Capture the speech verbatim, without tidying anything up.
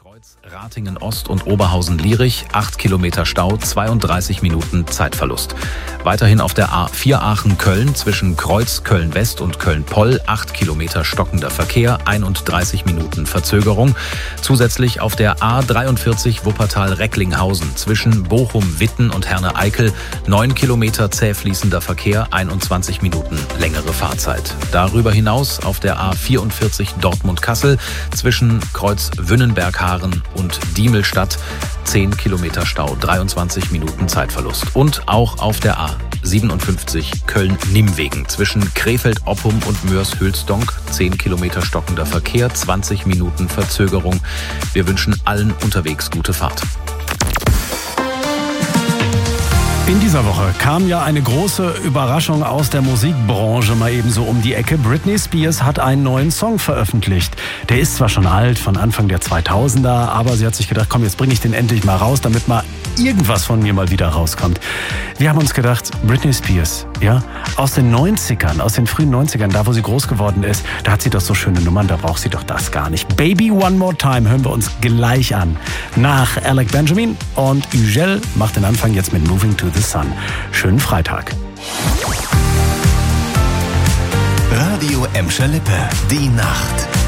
Kreuz Ratingen Ost und Oberhausen-Lierich, acht Kilometer Stau, zweiunddreißig Minuten Zeitverlust. Weiterhin auf der A vier Aachen-Köln zwischen Kreuz Köln-West und Köln-Poll, acht Kilometer stockender Verkehr, einunddreißig Minuten Verzögerung. Zusätzlich auf der A dreiundvierzig Wuppertal-Recklinghausen zwischen Bochum-Witten und Herne-Eickel, neun Kilometer zäh fließender Verkehr, einundzwanzig Minuten längere Fahrzeit. Darüber hinaus auf der A vierundvierzig Dortmund-Kassel zwischen Kreuz Wünnenberg-Haaren und Diemelstadt, zehn Kilometer Stau, dreiundzwanzig Minuten Zeitverlust. Und auch auf der A siebenundfünfzig Köln-Nimwegen zwischen Krefeld-Oppum und Moers-Hülsdonk, zehn Kilometer stockender Verkehr, zwanzig Minuten Verzögerung. Wir wünschen allen unterwegs gute Fahrt. In dieser Woche kam ja eine große Überraschung aus der Musikbranche mal eben so um die Ecke. Britney Spears hat einen neuen Song veröffentlicht. Der ist zwar schon alt, von Anfang der zweitausender, aber sie hat sich gedacht, komm, jetzt bringe ich den endlich mal raus, damit mal irgendwas von mir mal wieder rauskommt. Wir haben uns gedacht, Britney Spears, ja, aus den neunzigern, aus den frühen neunzigern, da wo sie groß geworden ist, da hat sie doch so schöne Nummern, da braucht sie doch das gar nicht. Baby One More Time hören wir uns gleich an. Nach Alec Benjamin und Ugel macht den Anfang jetzt mit Moving to the Sun. Schönen Freitag. Radio Emscher Lippe, die Nacht.